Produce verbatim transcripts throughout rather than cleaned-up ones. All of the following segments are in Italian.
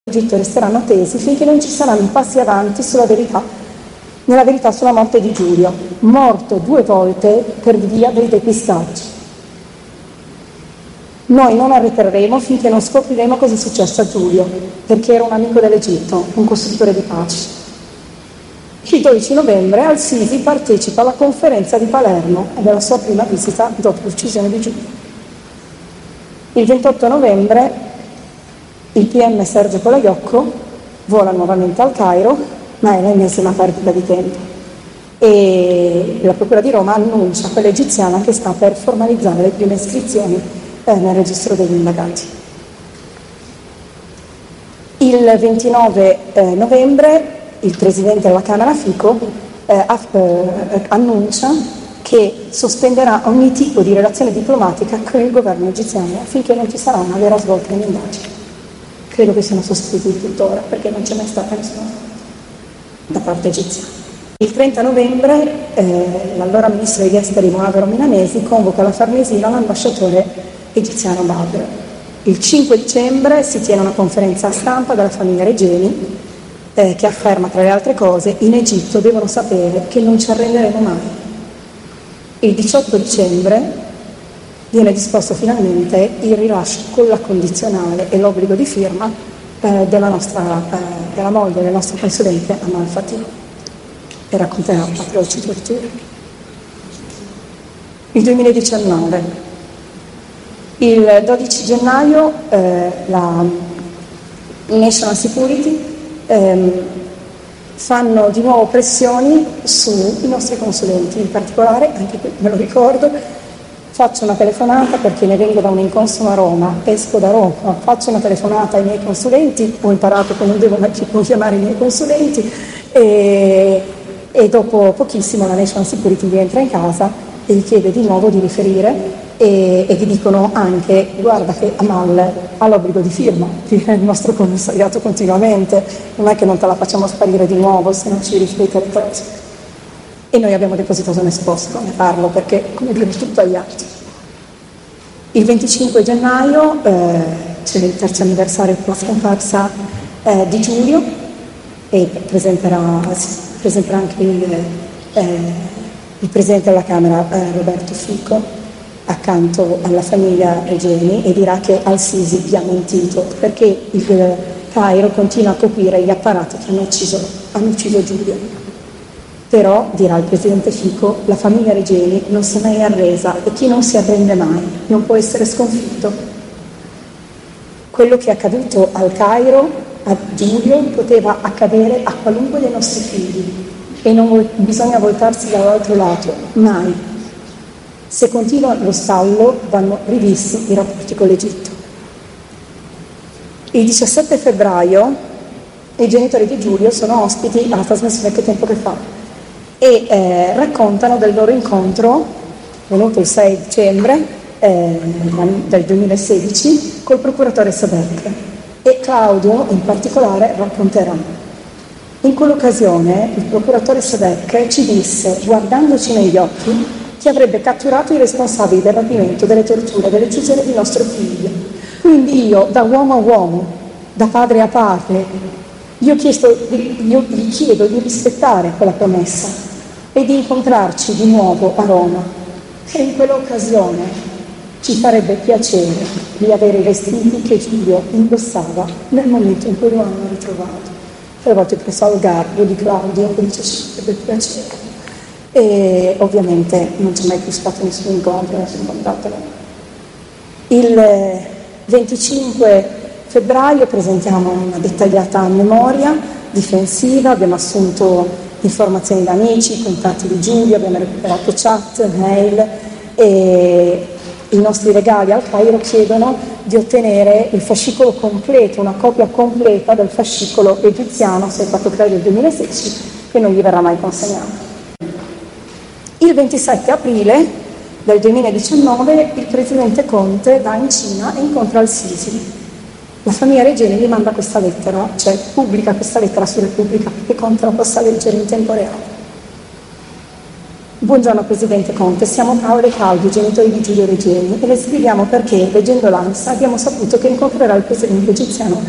Egitto resteranno tesi finché non ci saranno passi avanti sulla verità, nella verità sulla morte di Giulio, morto due volte per via dei depistaggi. Noi non arretreremo finché non scopriremo cosa è successo a Giulio, perché era un amico dell'Egitto, un costruttore di pace. Il dodici novembre Al-Sisi partecipa alla conferenza di Palermo ed è la sua prima visita dopo l'uccisione di Giulio. Il ventotto novembre il P M Sergio Colaiocco vola nuovamente al Cairo, ma è l'ennesima perdita di tempo. E la Procura di Roma annuncia a quella egiziana che sta per formalizzare le prime iscrizioni eh, nel registro degli indagati. Il ventinove eh, novembre il Presidente della Camera Fico eh, aff, eh, annuncia che sospenderà ogni tipo di relazione diplomatica con il governo egiziano finché non ci sarà una vera svolta delle indagini. Credo che siano sostituiti tuttora, perché non c'è mai stata nessuna da parte egiziana. Il trenta novembre eh, l'allora ministro degli esteri Moavero Milanesi convoca alla Farnesina l'ambasciatore egiziano Badr. Il cinque dicembre si tiene una conferenza stampa dalla famiglia Regeni eh, che afferma, tra le altre cose, in Egitto devono sapere che non ci arrenderemo mai. Il diciotto dicembre viene disposto finalmente il rilascio con la condizionale e l'obbligo di firma eh, della, nostra, eh, della moglie del nostro consulente Amal Fatih, e racconterà atroci torture. Il duemiladiciannove, il dodici gennaio eh, la National Security ehm, fanno di nuovo pressioni sui nostri consulenti, in particolare, anche qui me lo ricordo, faccio una telefonata perché ne vengo da un inconsulo a Roma, esco da Roma, faccio una telefonata ai miei consulenti, ho imparato che non devo mai più chiamare i miei consulenti e, e dopo pochissimo la National Security rientra in casa e gli chiede di nuovo di riferire e, e gli dicono anche guarda che Amal ha l'obbligo di firma, il nostro commissariato continuamente, non è che non te la facciamo sparire di nuovo se non ci riferite le cose. E noi abbiamo depositato un esposto, ne parlo perché, come dire, tutto agli atti. Il venticinque gennaio eh, c'è il terzo anniversario della scomparsa eh, di Giulio e presenterà, presenterà anche il, eh, il Presidente della Camera eh, Roberto Fico accanto alla famiglia Regeni e dirà che Al-Sisi vi ha mentito perché il Cairo continua a coprire gli apparati che hanno ucciso, hanno ucciso Giulio. Però, dirà il Presidente Fico, la famiglia Regeni non si è mai arresa e chi non si arrende mai non può essere sconfitto. Quello che è accaduto al Cairo, a Giulio, poteva accadere a qualunque dei nostri figli e non bisogna voltarsi dall'altro lato, mai. Se continua lo stallo, vanno rivisti i rapporti con l'Egitto. Il diciassette febbraio i genitori di Giulio sono ospiti alla trasmissione Che tempo che fa e eh, raccontano del loro incontro venuto il sei dicembre eh, del duemilasedici col procuratore Sadek, e Claudio in particolare racconterà. In quell'occasione il procuratore Sadek ci disse, guardandoci negli occhi, che avrebbe catturato i responsabili del rapimento, delle torture, delle uccisioni di nostro figlio. Quindi io, da uomo a uomo, da padre a padre, io, chiesto, io gli chiedo di rispettare quella promessa e di incontrarci di nuovo a Roma, e in quell'occasione ci farebbe piacere di avere i vestiti che Giulio indossava nel momento in cui lo hanno ritrovato. Tre volte presso al garbo di Claudio che dice ci farebbe piacere, e ovviamente non c'è mai più stato nessun incontro, nessun contatto. Il venticinque febbraio presentiamo una dettagliata memoria difensiva, abbiamo assunto informazioni da amici, contatti di Giulio, abbiamo recuperato chat, mail e i nostri legali al Cairo chiedono di ottenere il fascicolo completo, una copia completa del fascicolo egiziano seicento quattro del duemilasedici che non gli verrà mai consegnato. Il ventisette aprile del duemiladiciannove il presidente Conte va in Cina e incontra Al-Sisi. La famiglia Regeni gli manda questa lettera, cioè pubblica questa lettera su Repubblica che Conte la possa leggere in tempo reale. Buongiorno Presidente Conte, siamo Paolo e Claudio, genitori di Giulio Regeni, e le scriviamo perché, leggendo l'A N S A, abbiamo saputo che incontrerà il Presidente egiziano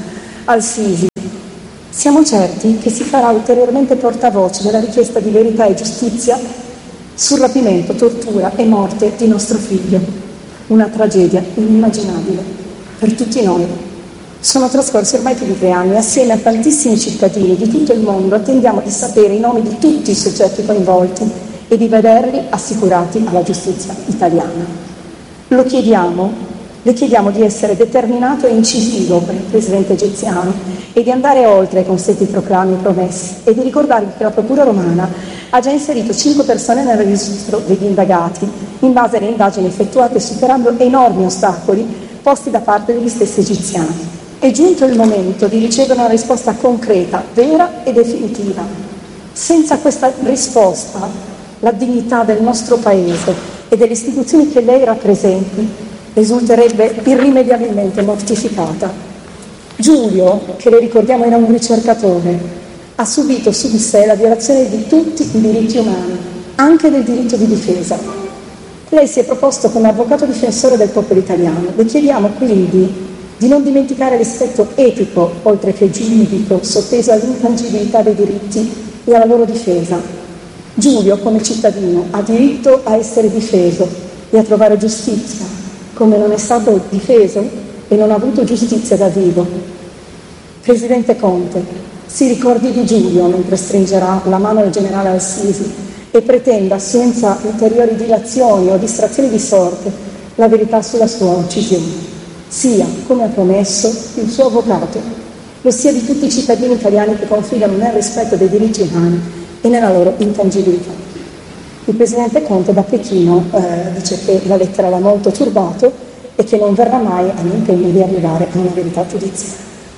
al-Sisi. Siamo certi che si farà ulteriormente portavoce della richiesta di verità e giustizia sul rapimento, tortura e morte di nostro figlio. Una tragedia inimmaginabile per tutti noi. Sono trascorsi ormai più di tre anni, assieme a tantissimi cittadini di tutto il mondo attendiamo di sapere i nomi di tutti i soggetti coinvolti e di vederli assicurati alla giustizia italiana. Lo chiediamo, le chiediamo di essere determinato e incisivo per il Presidente egiziano e di andare oltre i consueti proclami e promessi e di ricordargli che la Procura romana ha già inserito cinque persone nel registro degli indagati in base alle indagini effettuate superando enormi ostacoli posti da parte degli stessi egiziani. È giunto il momento di ricevere una risposta concreta, vera e definitiva. Senza questa risposta, la dignità del nostro Paese e delle istituzioni che lei rappresenti risulterebbe irrimediabilmente mortificata. Giulio, che le ricordiamo era un ricercatore, ha subito su di sé la violazione di tutti i diritti umani, anche del diritto di difesa. Lei si è proposto come avvocato difensore del popolo italiano. Le chiediamo quindi di non dimenticare l'aspetto etico, oltre che giuridico, sotteso all'intangibilità dei diritti e alla loro difesa. Giulio, come cittadino, ha diritto a essere difeso e a trovare giustizia, come non è stato difeso e non ha avuto giustizia da vivo. Presidente Conte, si ricordi di Giulio mentre stringerà la mano del generale al-Sisi e pretenda, senza ulteriori dilazioni o distrazioni di sorte, la verità sulla sua uccisione. Sia, come ha promesso, il suo avvocato, lo sia di tutti i cittadini italiani che confidano nel rispetto dei diritti umani e nella loro intangibilità. Il Presidente Conte da Pechino eh, dice che la lettera l'ha molto turbato e che non verrà mai all'impegno di arrivare a una verità giudiziaria.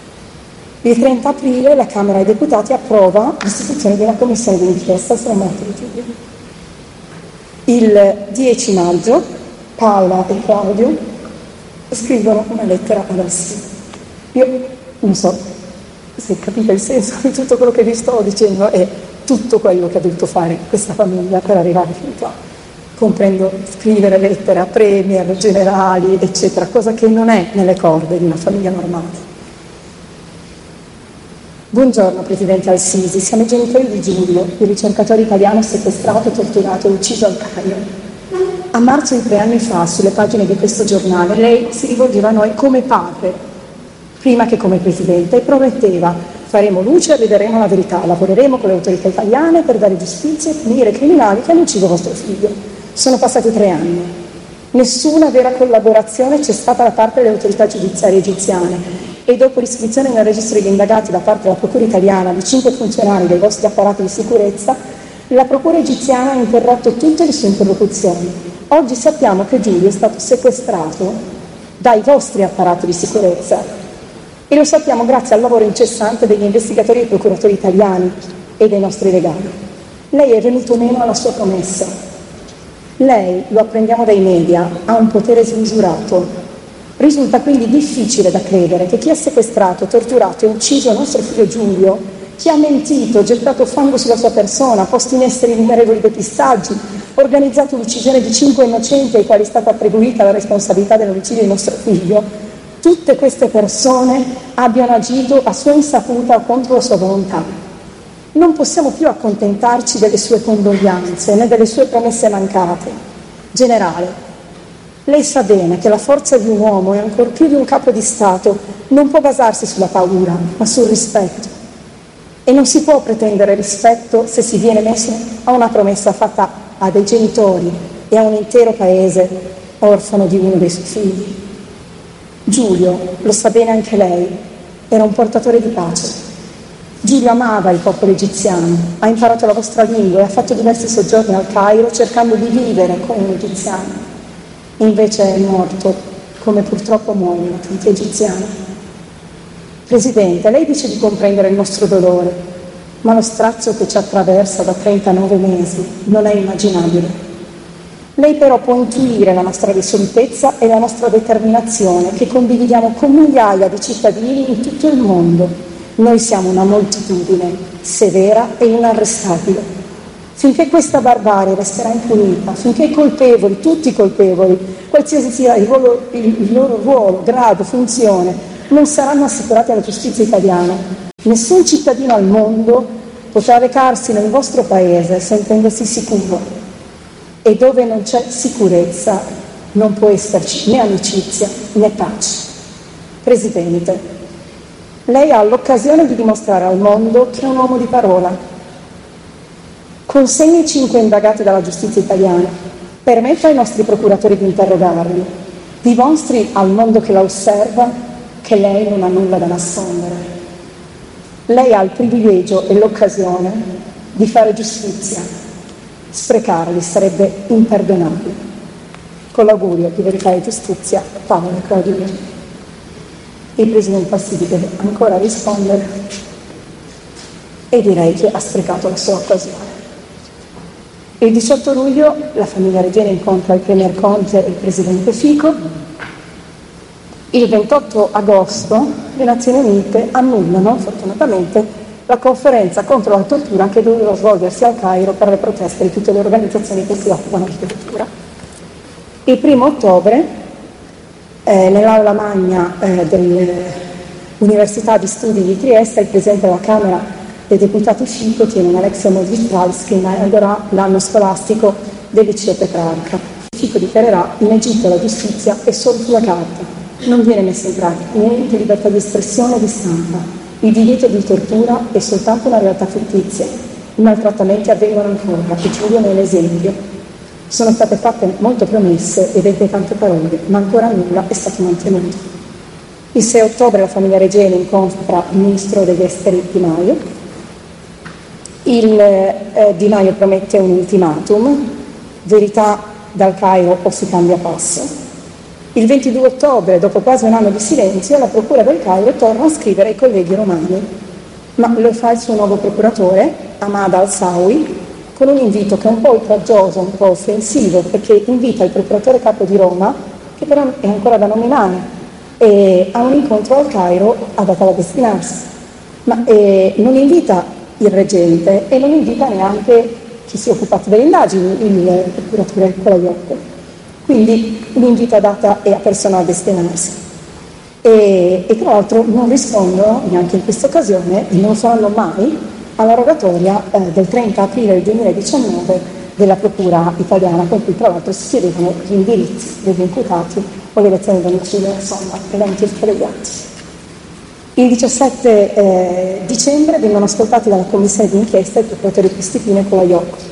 Il trenta aprile la Camera dei Deputati approva l'istituzione di una commissione di inchiesta sulla morte di Giulio. Il dieci maggio Paola e Claudio scrivono una lettera ad al-Sisi. Io non so se capite il senso di tutto quello che vi sto dicendo e tutto quello che ha dovuto fare questa famiglia per arrivare fino qua. Comprendo scrivere lettere a premier, generali, eccetera, cosa che non è nelle corde di una famiglia normale. Buongiorno Presidente al-Sisi, siamo i genitori di Giulio, il ricercatore italiano sequestrato, torturato e ucciso al Cairo. A marzo di tre anni fa, sulle pagine di questo giornale, lei si rivolgeva a noi come padre, prima che come Presidente, e prometteva: faremo luce e vedremo la verità, lavoreremo con le autorità italiane per dare giustizia e punire i criminali che hanno ucciso vostro figlio. Sono passati tre anni. Nessuna vera collaborazione c'è stata da parte delle autorità giudiziarie egiziane e dopo l'iscrizione nel registro degli indagati da parte della Procura italiana di cinque funzionari dei vostri apparati di sicurezza, la Procura egiziana ha interrotto tutte le sue interlocuzioni. Oggi sappiamo che Giulio è stato sequestrato dai vostri apparati di sicurezza e lo sappiamo grazie al lavoro incessante degli investigatori e procuratori italiani e dei nostri legali. Lei è venuto meno alla sua promessa. Lei, lo apprendiamo dai media, ha un potere smisurato. Risulta quindi difficile da credere che chi ha sequestrato, torturato e ucciso il nostro figlio Giulio, chi ha mentito, gettato fango sulla sua persona, posto in essere innumerevoli depistaggi, organizzato l'uccisione di cinque innocenti ai quali è stata attribuita la responsabilità dell'omicidio di nostro figlio, tutte queste persone abbiano agito a sua insaputa o contro la sua volontà. Non possiamo più accontentarci delle sue condoglianze né delle sue promesse mancate. Generale, lei sa bene che la forza di un uomo e ancor più di un capo di Stato non può basarsi sulla paura, ma sul rispetto. E non si può pretendere rispetto se si viene messo a una promessa fatta a dei genitori e a un intero paese orfano di uno dei suoi figli. Giulio, lo sa bene anche lei, era un portatore di pace. Giulio amava il popolo egiziano, ha imparato la vostra lingua e ha fatto diversi soggiorni al Cairo cercando di vivere come un egiziano. E invece è morto, come purtroppo muoiono tanti egiziani. Presidente, lei dice di comprendere il nostro dolore, ma lo strazio che ci attraversa da trentanove mesi non è immaginabile. Lei però può intuire la nostra risolutezza e la nostra determinazione, che condividiamo con migliaia di cittadini in tutto il mondo. Noi siamo una moltitudine severa e inarrestabile. Finché questa barbarie resterà impunita, finché i colpevoli, tutti i colpevoli, qualsiasi sia il, ruolo, il, il loro ruolo, grado, funzione, non saranno assicurati alla giustizia italiana. Nessun cittadino al mondo potrà recarsi nel vostro paese sentendosi sicuro, e dove non c'è sicurezza non può esserci né amicizia né pace. Presidente, lei ha l'occasione di dimostrare al mondo che è un uomo di parola. Consegni i cinque indagati dalla giustizia italiana, permetta ai nostri procuratori di interrogarli, dimostri al mondo che la osserva che lei non ha nulla da nascondere. Lei ha il privilegio e l'occasione di fare giustizia. Sprecarli sarebbe imperdonabile. Con l'augurio di verità e giustizia, Paolo Claudio Vieri. Il Presidente Passini deve ancora rispondere e direi che ha sprecato la sua occasione. Il diciotto luglio la famiglia Regeni incontra il Premier Conte e il Presidente Fico. Il ventotto agosto le Nazioni Unite annullano, fortunatamente, la conferenza contro la tortura che doveva svolgersi al Cairo per le proteste di tutte le organizzazioni che si occupano di tortura. Il primo ottobre, eh, nell'aula magna eh, dell'Università di Studi di Trieste, il Presidente della Camera dei Deputati Fico tiene una lezione magistralis che inaugurerà l'anno scolastico del liceo Petrarca. Fico dichiarerà: in Egitto la giustizia è solo sulla carta. Non viene messa in pratica niente libertà di espressione e di stampa. Il divieto di tortura è soltanto una realtà fittizia. I maltrattamenti avvengono ancora e Giulio ne è l'esempio. Sono state fatte molte promesse e dette tante parole, ma ancora nulla è stato mantenuto. Il sei ottobre la famiglia Regeni incontra il ministro degli esteri Di Maio. Il eh, Di Maio promette un ultimatum: verità dal Cairo o si cambia passo. Il ventidue ottobre, dopo quasi un anno di silenzio, la Procura del Cairo torna a scrivere ai colleghi romani, ma lo fa il suo nuovo procuratore, Ahmad Al-Sawi, con un invito che è un po' oltraggioso, un po' offensivo, perché invita il procuratore capo di Roma, che però è ancora da nominare, e a un incontro al Cairo a data da destinarsi, ma eh, non invita il reggente e non invita neanche chi si è occupato delle indagini, il procuratore Colaiocco. Quindi l'invito a data e a persona a destinarsi. E, e tra l'altro non rispondono neanche in questa occasione, e non lo faranno mai, alla rogatoria eh, del trenta aprile duemiladiciannove della Procura italiana, con cui tra l'altro si chiedevano gli indirizzi degli imputati o le lezioni di domicilio, insomma, elenchi collegati. Il diciassette eh, dicembre vengono ascoltati dalla commissione di inchiesta il procuratore Costipino e Colaiocco.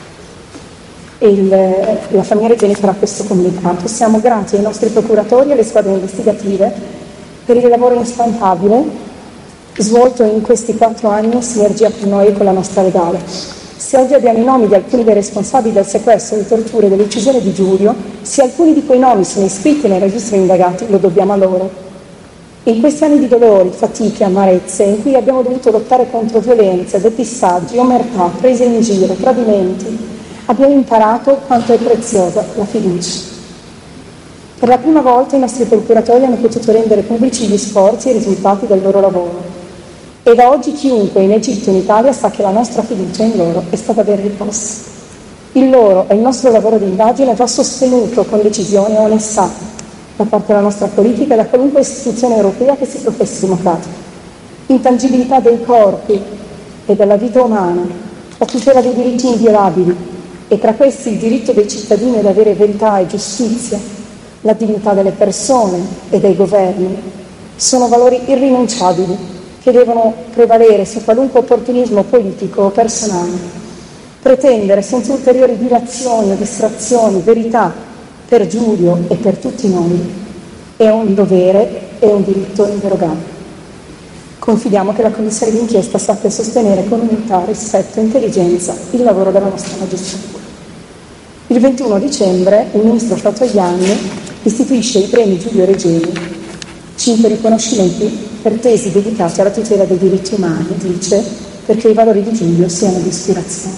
Il, la famiglia Regeni farà questo comunicato: siamo grati ai nostri procuratori e alle squadre investigative per il lavoro instancabile svolto in questi quattro anni in sinergia con noi e con la nostra legale. Se oggi abbiamo i nomi di alcuni dei responsabili del sequestro, delle torture e dell'uccisione di Giulio, se alcuni di quei nomi sono iscritti nei registri indagati, lo dobbiamo a loro. In questi anni di dolori, fatiche, amarezze, in cui abbiamo dovuto lottare contro violenze, depissaggi, omertà, prese in giro, tradimenti, abbiamo imparato quanto è preziosa la fiducia. Per la prima volta i nostri procuratori hanno potuto rendere pubblici gli sforzi e i risultati del loro lavoro. E da oggi chiunque in Egitto e in Italia sa che la nostra fiducia in loro è stata ben riposta. Il loro e il nostro lavoro di indagine va sostenuto con decisione e onestà da parte della nostra politica e da qualunque istituzione europea che si professi democratica. Intangibilità dei corpi e della vita umana, la tutela dei diritti inviolabili, e tra questi il diritto dei cittadini ad avere verità e giustizia, la dignità delle persone e dei governi, sono valori irrinunciabili che devono prevalere su qualunque opportunismo politico o personale. Pretendere senza ulteriori dilazioni o distrazioni verità per Giulio e per tutti noi è un dovere e un diritto inderogabile. Confidiamo che la Commissione d'inchiesta sappia sostenere con unità, rispetto e intelligenza il lavoro della nostra magistratura. Il ventuno dicembre il ministro Fratoianni istituisce i premi Giulio Regeni, cinque riconoscimenti per tesi dedicati alla tutela dei diritti umani, dice, perché i valori di Giulio siano di ispirazione.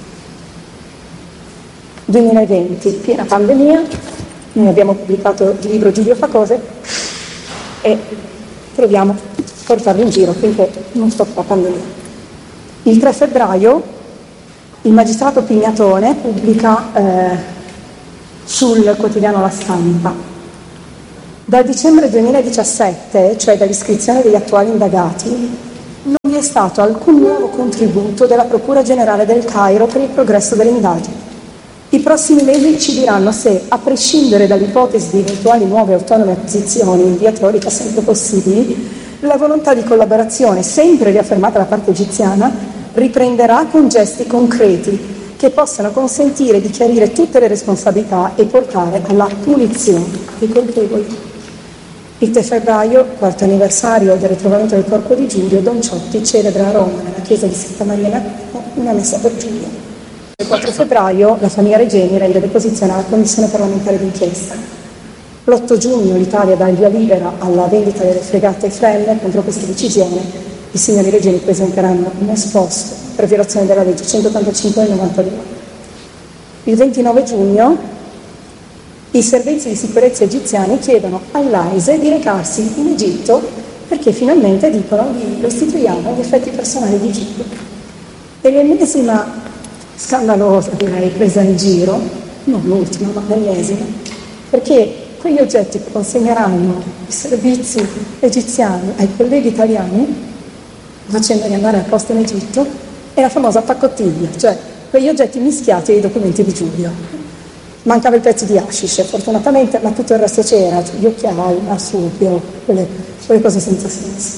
duemilaventi, piena pandemia, noi abbiamo pubblicato il libro Giulio fa cose e proviamo a portarlo in giro finché non stoppa la pandemia. Il tre febbraio il magistrato Pignatone pubblica eh, sul quotidiano La Stampa Dal dicembre duemiladiciassette, cioè dall'iscrizione degli attuali indagati, non vi è stato alcun nuovo contributo della Procura Generale del Cairo per il progresso delle indagini. I prossimi mesi ci diranno se, a prescindere dall'ipotesi di eventuali nuove autonome acquisizioni in via teorica sempre possibili, la volontà di collaborazione, sempre riaffermata da parte egiziana, riprenderà con gesti concreti che possano consentire di chiarire tutte le responsabilità e portare alla punizione dei colpevoli. Il tre febbraio, quarto anniversario del ritrovamento del corpo di Giulio, Don Ciotti celebra a Roma, nella chiesa di Santa Maria Magna, una messa per Giulio. Il quattro febbraio la famiglia Regeni rende deposizione alla Commissione parlamentare d'inchiesta. L'otto giugno l'Italia dà il via libera alla vendita delle fregate Fremme. Contro questa decisione i signori Regeni presenteranno un esposto per violazione della legge centottantacinque del novantadue. Il ventinove giugno i servizi di sicurezza egiziani chiedono all'AISE di recarsi in Egitto perché finalmente dicono di restituiamo gli effetti personali di Giulio. E l'ennesima scandalosa, direi, presa in giro, non l'ultima ma l'ennesima, perché quegli oggetti che consegneranno i servizi egiziani ai colleghi italiani, facendoli andare al posto in Egitto, è la famosa pacottiglia, cioè quegli oggetti mischiati ai documenti di Giulio. Mancava il pezzo di hashish, fortunatamente, ma tutto il resto c'era, cioè gli occhiali, il marsupio, quelle, quelle cose senza senso.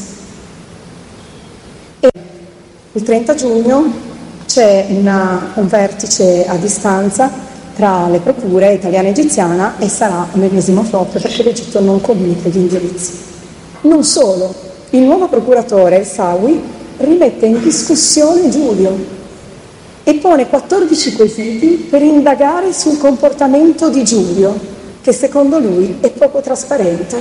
E il trenta giugno c'è una, un vertice a distanza tra le procure italiana e egiziana e sarà un ennesimo flop perché l'Egitto non comunica gli indirizzi. Non solo, il nuovo procuratore, il Sawi, rimette in discussione Giulio e pone quattordici quesiti per indagare sul comportamento di Giulio, che secondo lui è poco trasparente.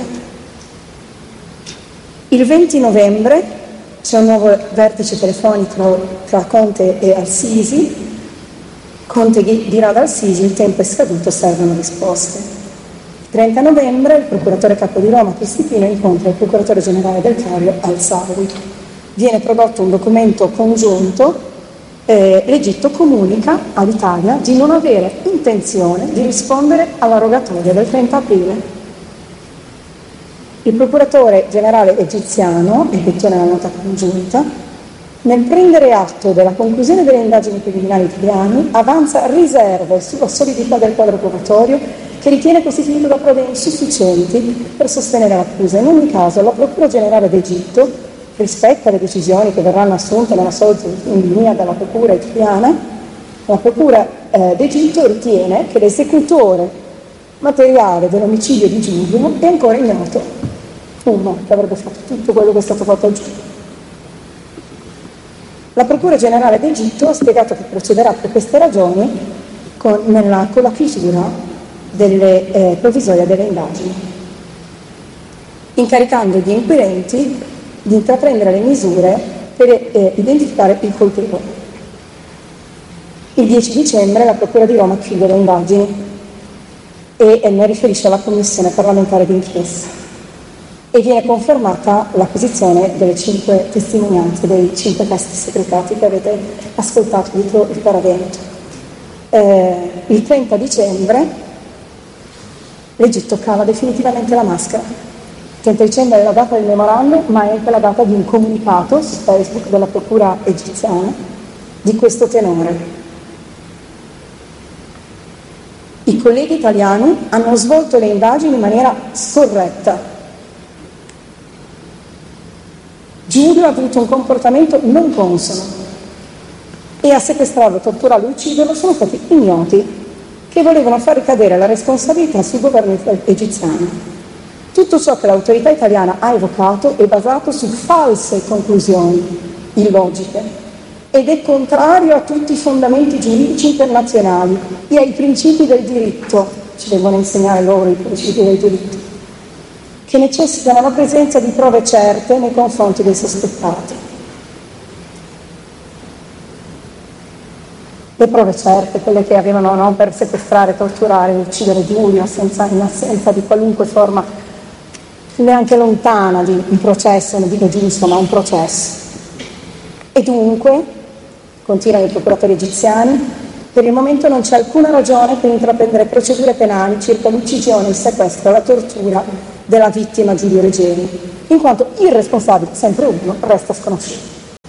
Il venti novembre c'è un nuovo vertice telefonico tra Conte e Al-Sisi. Conte dirà ad Al-Sisi: il tempo è scaduto, servono risposte. Il trenta novembre il procuratore capo di Roma, Cristipino, incontra il procuratore generale del Cairo, Al-Sawi. Viene prodotto un documento congiunto. Eh, L'Egitto comunica all'Italia di non avere intenzione di rispondere alla rogatoria del trenta aprile. Il procuratore generale egiziano, e detto nella nota congiunta, nel prendere atto della conclusione delle indagini criminali italiane, avanza riserve sulla solidità del quadro probatorio che ritiene costituito da prove insufficienti per sostenere l'accusa. In ogni caso la Procura Generale d'Egitto rispetto alle decisioni che verranno assunte nella solita linea dalla Procura italiana. La Procura eh, d'Egitto ritiene che l'esecutore materiale dell'omicidio di Giulio è ancora ignoto. Uno che avrebbe fatto tutto quello che è stato fatto a Giulio. La Procura Generale d'Egitto ha spiegato che procederà per queste ragioni con, nella, con la chiusura delle eh, provvisoria delle indagini, incaricando gli inquirenti di intraprendere le misure per eh, identificare il colpevole. Il dieci dicembre la Procura di Roma chiude le indagini e, e ne riferisce alla Commissione parlamentare d'inchiesta e viene confermata l'acquisizione delle cinque testimonianze, dei cinque testi segretati che avete ascoltato dietro il paravento. Eh, il trenta dicembre l'Egitto cava definitivamente la maschera. trenta dicembre è la data del memorandum, ma è anche la data di un comunicato su Facebook della Procura egiziana di questo tenore. I colleghi italiani hanno svolto le indagini in maniera scorretta. Giulio ha avuto un comportamento non consono e a sequestrarlo, torturarlo e ucciderlo sono stati ignoti che volevano far ricadere la responsabilità sul governo egiziano. Tutto ciò che l'autorità italiana ha evocato è basato su false conclusioni illogiche ed è contrario a tutti i fondamenti giuridici internazionali e ai principi del diritto, ci devono insegnare loro i principi del diritto, che necessitano la presenza di prove certe nei confronti dei sospettati. Le prove certe, quelle che avevano no, per sequestrare, torturare, uccidere Giulio senza, in assenza di qualunque forma neanche lontana di un processo, non dico giusto, ma un processo. E dunque, continuano i procuratori egiziani, per il momento non c'è alcuna ragione per intraprendere procedure penali circa l'uccisione, il sequestro, la tortura della vittima Giulio Regeni, in quanto il responsabile, sempre uno, resta sconosciuto.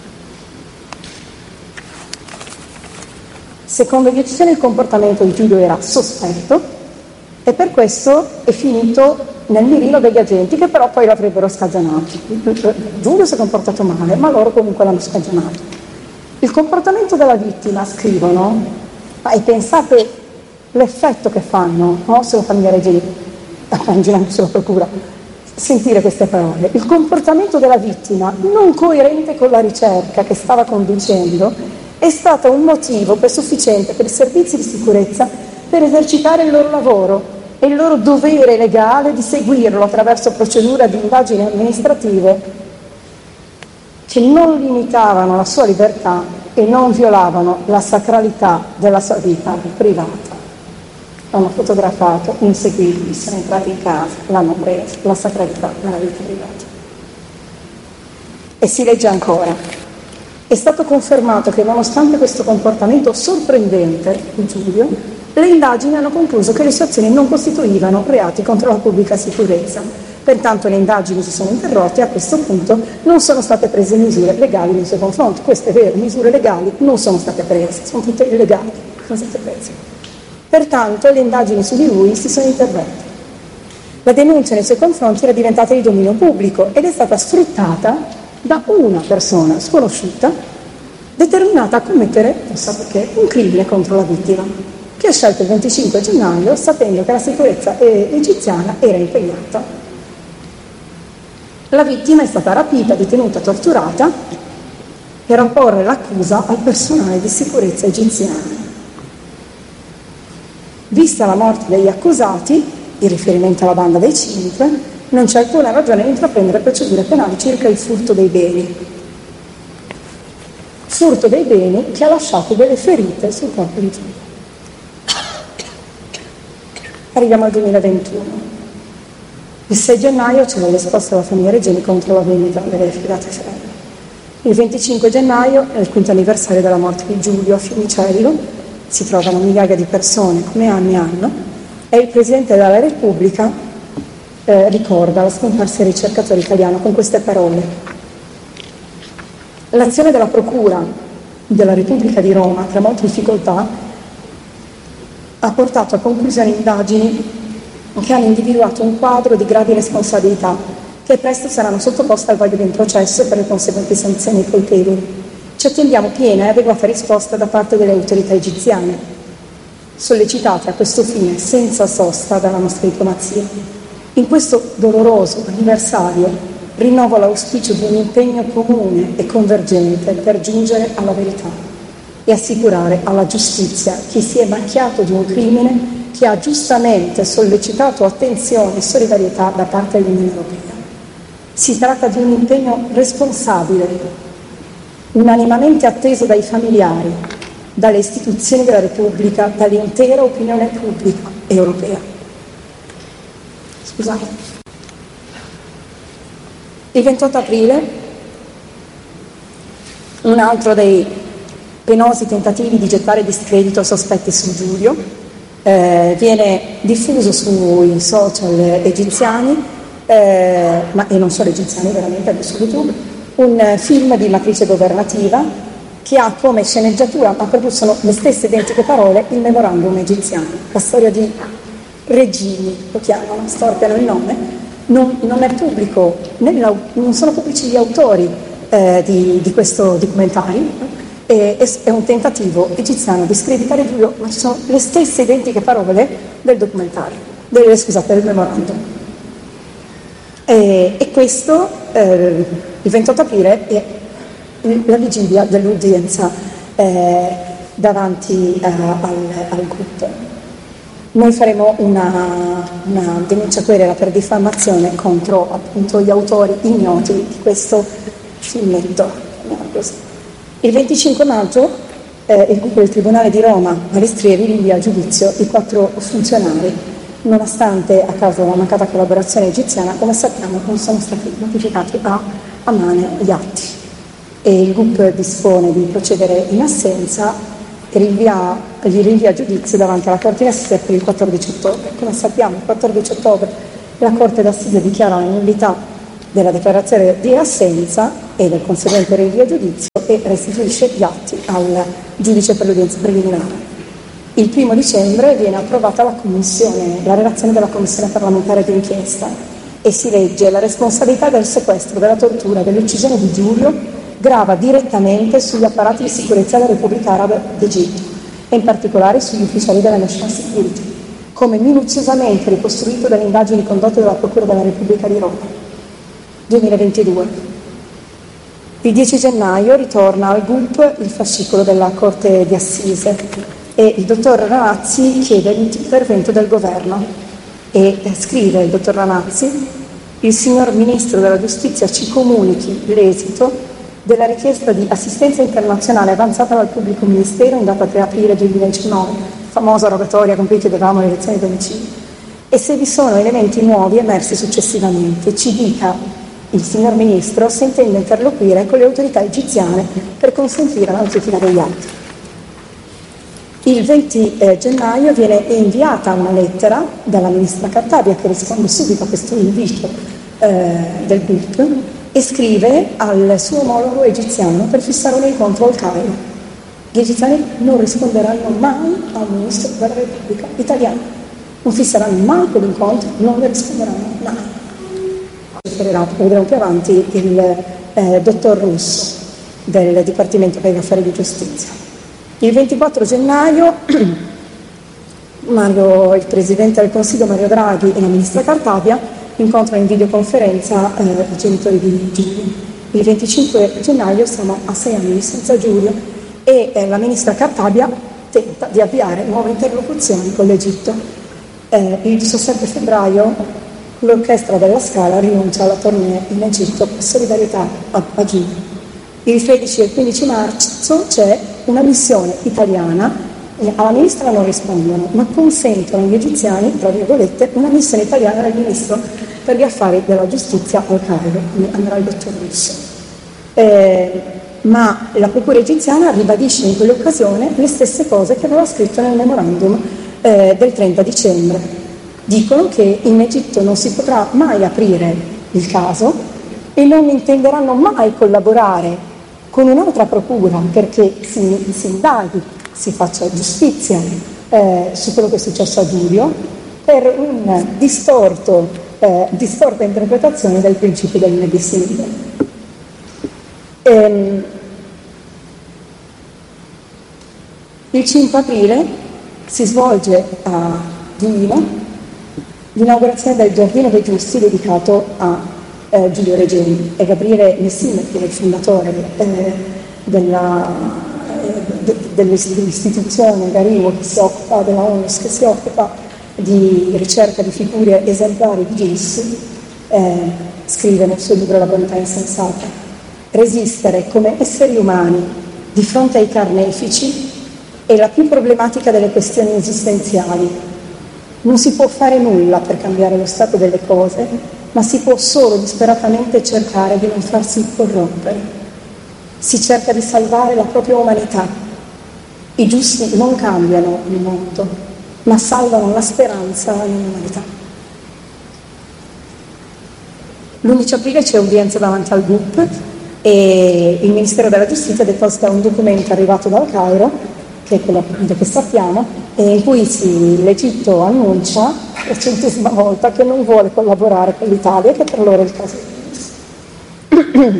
Secondo gli egiziani il comportamento di Giulio era sospetto e per questo è finito nel mirino degli agenti, che però poi l'avrebbero scagionato. Giulio si è comportato male, ma loro comunque l'hanno scagionato. Il comportamento della vittima, scrivono, ma e pensate l'effetto che fanno, no, sulla famiglia Regeni, immaginando sulla procura, sentire queste parole. Il comportamento della vittima, non coerente con la ricerca che stava conducendo, è stato un motivo per sufficiente per i servizi di sicurezza per esercitare il loro lavoro e il loro dovere legale di seguirlo attraverso procedure di indagini amministrative che non limitavano la sua libertà e non violavano la sacralità della sua vita privata. L'hanno fotografato, inseguiti, sono entrati in casa, l'hanno preso, la sacralità della vita privata. E si legge ancora. È stato confermato che nonostante questo comportamento sorprendente di Giulio, le indagini hanno concluso che le sue azioni non costituivano reati contro la pubblica sicurezza. Pertanto le indagini si sono interrotte e a questo punto non sono state prese misure legali nei suoi confronti. Questo è vero, misure legali non sono state prese, sono tutte illegali, non sono state prese. Pertanto le indagini su di lui si sono interrotte. La denuncia nei suoi confronti era diventata di dominio pubblico ed è stata sfruttata da una persona sconosciuta determinata a commettere, non so perché, un crimine contro la vittima, che ha scelto il venticinque gennaio sapendo che la sicurezza egiziana era impegnata. La vittima è stata rapita, detenuta, torturata per opporre l'accusa al personale di sicurezza egiziano. Vista la morte degli accusati, in riferimento alla banda dei cinque, non c'è alcuna ragione di intraprendere procedure penali circa il furto dei beni. Furto dei beni che ha lasciato delle ferite sul corpo di Giulio. Arriviamo al duemilaventuno. Il sei gennaio c'è l'esposto della famiglia Regeni contro la vendita delle fidate ferme. Il venticinque gennaio è il quinto anniversario della morte di Giulio a Fiumicello, si trovano migliaia di persone come anno e anno, e il Presidente della Repubblica Eh, ricorda la scomparsa del ricercatore italiano con queste parole: l'azione della Procura della Repubblica di Roma, tra molte difficoltà, ha portato a conclusioni indagini che hanno individuato un quadro di gravi responsabilità che presto saranno sottoposte al vaglio di un processo per le conseguenti sanzioni ai colpevoli. Ci attendiamo piena e adeguata risposta da parte delle autorità egiziane, sollecitate a questo fine senza sosta dalla nostra diplomazia. In questo doloroso anniversario rinnovo l'auspicio di un impegno comune e convergente per giungere alla verità e assicurare alla giustizia chi si è macchiato di un crimine che ha giustamente sollecitato attenzione e solidarietà da parte dell'Unione Europea. Si tratta di un impegno responsabile, unanimamente atteso dai familiari, dalle istituzioni della Repubblica, dall'intera opinione pubblica europea. Scusate. Il ventotto aprile, un altro dei penosi tentativi di gettare discredito sospetti su Giulio, eh, viene diffuso sui social egiziani, eh, ma e non solo egiziani, veramente anche su YouTube, un film di matrice governativa che ha come sceneggiatura, ma proprio sono le stesse identiche parole, il memorandum egiziano, la storia di Regini, lo chiamano, storpiano il nome, non, non è pubblico, non sono pubblici gli autori eh, di, di questo documentario, e, è un tentativo egiziano di screditare Giulio, ma ci sono le stesse identiche parole del documentario, del, scusate, del memorandum. E, e questo, eh, il ventotto aprile, è la vigilia dell'udienza eh, davanti eh, al, al gruppo. Noi faremo una, una denuncia querela per diffamazione contro appunto gli autori ignoti di questo filmetto. Il venticinque maggio eh, il gruppo del Tribunale di Roma Malestrieri rinvia a giudizio i quattro funzionari, nonostante a causa della mancata collaborazione egiziana, come sappiamo, non sono stati notificati a, a mano gli atti. E il gruppo dispone di procedere in assenza e rinvia, gli rinvia a giudizio davanti alla Corte di Assise per il quattordici ottobre. Come sappiamo, il quattordici ottobre La Corte d'Assise dichiara la nullità della dichiarazione di assenza e del conseguente rinvio a giudizio e restituisce gli atti al giudice per l'udienza preliminare. Il primo dicembre viene approvata la, commissione, la relazione della Commissione parlamentare d'inchiesta e si legge: la responsabilità del sequestro, della tortura, dell'uccisione di Giulio grava direttamente sugli apparati di sicurezza della Repubblica Araba d'Egitto e in particolare sugli ufficiali della National Security, come minuziosamente ricostruito dalle indagini condotte dalla Procura della Repubblica di Roma. duemilaventidue. Il dieci gennaio ritorna al G U P il fascicolo della Corte di Assise e il dottor Ranazzi chiede l'intervento del governo e scrive il dottor Ranazzi: il signor Ministro della Giustizia ci comunichi l'esito della richiesta di assistenza internazionale avanzata dal pubblico ministero in data tre aprile duemiladiciannove, famosa rogatoria con cui chiedevamo l'elezione di domicilio, e se vi sono elementi nuovi emersi successivamente ci dica il signor Ministro se intende interloquire con le autorità egiziane per consentire la notifica degli atti. Il venti eh, gennaio viene inviata una lettera dalla Ministra Cartabia, che risponde subito a questo invito eh, del G U P, e scrive al suo omologo egiziano per fissare un incontro al Cairo. Gli egiziani non risponderanno mai al Ministro della Repubblica italiana, non fisseranno mai quell'incontro, non le risponderanno mai. Vedremo più avanti il eh, dottor Russo del Dipartimento per gli Affari di Giustizia. Il ventiquattro gennaio Mario, il Presidente del Consiglio Mario Draghi e la Ministra Cartabia incontrano in videoconferenza eh, i genitori di Giulio. Il venticinque gennaio siamo a sei anni senza Giulio e eh, la Ministra Cartabia tenta di avviare nuove interlocuzioni con l'Egitto. Eh, il diciassette febbraio l'Orchestra della Scala rinuncia alla tournée in Egitto per solidarietà a, a Giulio. Il tredici e il quindici marzo c'è una missione italiana, alla ministra non rispondono, ma consentono agli egiziani, tra virgolette, una missione italiana del ministro per gli affari della giustizia al Cairo, quindi andrà il dottor Russo. Eh, ma la procura egiziana ribadisce in quell'occasione le stesse cose che aveva scritto nel memorandum eh, del trenta dicembre. Dicono che in Egitto non si potrà mai aprire il caso e non intenderanno mai collaborare con un'altra procura perché si, si indaghi, si faccia giustizia eh, su quello che è successo a Giulio per un distorto, eh, distorta interpretazione del principio dell'inedissimile. Ehm, il cinque aprile si svolge a Duino l'inaugurazione del Giardino dei Giusti dedicato a eh, Giulio Regeni e Gabriele Messina, che è il fondatore eh, della, eh, de, dell'istituzione Gariwo che si occupa, della ONLUS che si occupa di ricerca di figure esemplari di G I S, eh, scrive nel suo libro La bontà insensata: resistere come esseri umani di fronte ai carnefici è la più problematica delle questioni esistenziali. Non si può fare nulla per cambiare lo stato delle cose, ma si può solo disperatamente cercare di non farsi corrompere. Si cerca di salvare la propria umanità. I giusti non cambiano il mondo, ma salvano la speranza nell'umanità. l'undici aprile c'è udienza davanti al G U P e il Ministero della Giustizia deposita un documento arrivato dal Cairo, che è quello appunto che sappiamo, in cui si, l'Egitto annuncia per centesima volta che non vuole collaborare con l'Italia, che per loro è il caso di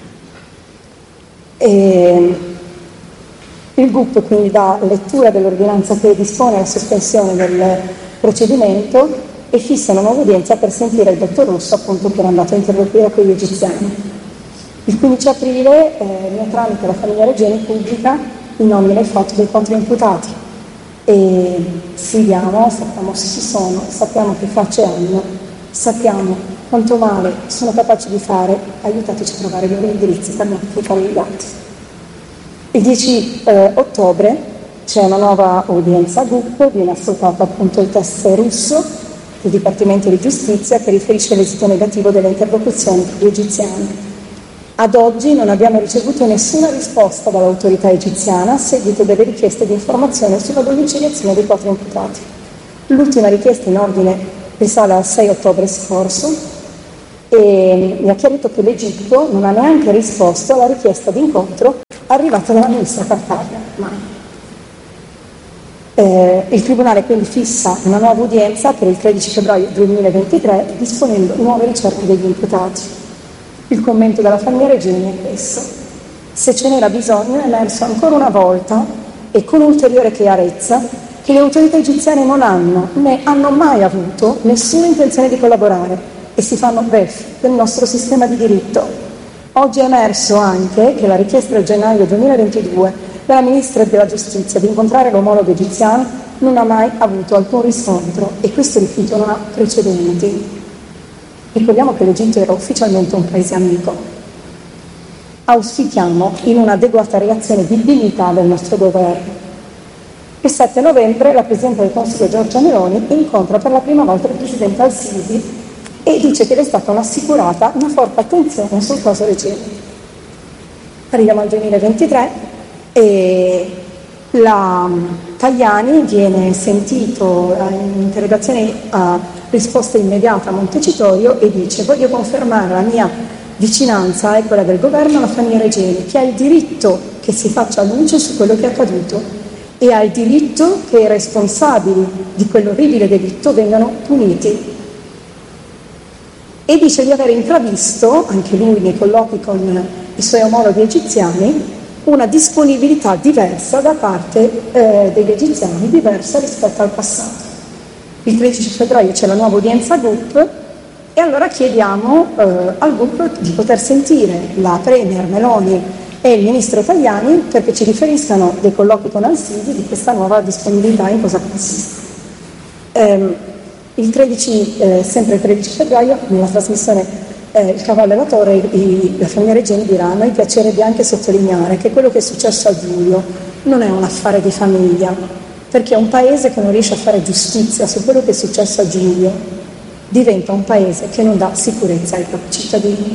e il G U P quindi dà lettura dell'ordinanza che dispone la sospensione del procedimento e fissa una nuova udienza per sentire il dottor Russo, appunto, che era andato a interloquire con gli egiziani. Il quindici aprile, eh, mio tramite la famiglia Regeni pubblica i nomi e le foto dei quattro imputati e scriviamo, sappiamo se ci sono, sappiamo che facce hanno, sappiamo quanto male sono capaci di fare, aiutateci a trovare i loro indirizzi per notificare gli atti. Il dieci eh, ottobre c'è una nuova udienza a G U P, viene ascoltato appunto il test russo del Dipartimento di Giustizia che riferisce l'esito negativo delle interlocuzioni con gli egiziani. Ad oggi non abbiamo ricevuto nessuna risposta dall'autorità egiziana a seguito delle richieste di informazione sulla domiciliazione dei quattro imputati. L'ultima richiesta in ordine risale al sei ottobre scorso, e mi ha chiarito che l'Egitto non ha neanche risposto alla richiesta di incontro arrivata dalla ministra Cartabia. Mai. Eh, il Tribunale quindi fissa una nuova udienza per il tredici febbraio duemilaventitré, disponendo nuove ricerche degli imputati. Il commento della famiglia Regeni è questo: se ce n'era bisogno è emerso ancora una volta e con ulteriore chiarezza che le autorità egiziane non hanno né hanno mai avuto nessuna intenzione di collaborare e si fanno beffe del nostro sistema di diritto. Oggi è emerso anche che la richiesta del gennaio duemilaventidue della Ministra della Giustizia di incontrare l'omologo egiziano non ha mai avuto alcun riscontro e questo rifiuto non ha precedenti. Ricordiamo che l'Egitto era ufficialmente un paese amico. Auspichiamo in un'adeguata reazione di dignità del nostro governo. Il sette novembre la Presidente del Consiglio Giorgia Meloni incontra per la prima volta il Presidente Al-Sisi e dice che le è stata assicurata una forte attenzione sul caso Regeni. Arriviamo al duemilaventitré e la Tajani viene sentito in interrogazione a risposta immediata a Montecitorio e dice: voglio confermare la mia vicinanza e quella del governo alla famiglia Regeni, che ha il diritto che si faccia luce su quello che è accaduto e ha il diritto che i responsabili di quell'orribile delitto vengano puniti. E dice di aver intravisto, anche lui nei colloqui con i suoi omologhi egiziani, una disponibilità diversa da parte eh, degli egiziani, diversa rispetto al passato. Il tredici febbraio c'è la nuova udienza G U P e allora chiediamo eh, al G U P di poter sentire la Premier Meloni e il Ministro Tajani perché ci riferiscano dei colloqui con Al-Sisi di questa nuova disponibilità, in cosa consiste. Ehm, il tredici, eh, sempre il tredici febbraio, nella trasmissione Eh, il cavallo relatore, i, la famiglia Regeni dirà: a noi piacerebbe anche sottolineare che quello che è successo a Giulio non è un affare di famiglia, perché un paese che non riesce a fare giustizia su quello che è successo a Giulio diventa un paese che non dà sicurezza ai propri cittadini.